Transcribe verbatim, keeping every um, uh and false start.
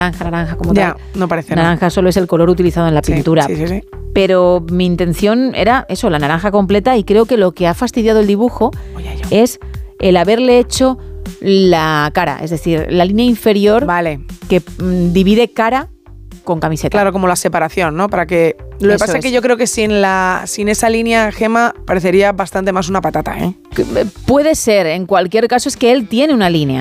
naranja, naranja como Ya, tal. no parece Naranja nada. solo es el color utilizado en la Sí, pintura. Sí, sí, sí. Pero mi intención era eso, la naranja completa, y creo que lo que ha fastidiado el dibujo Oye, yo. es el haberle hecho la cara, es decir, la línea inferior Vale. que mm, divide cara con camiseta. Claro, como la separación, ¿no? Para que... Lo que Eso pasa es es. que yo creo que sin, la, sin esa línea, Gemma, parecería bastante más una patata, ¿eh? Que, eh, Puede ser, en cualquier caso es que él tiene una línea.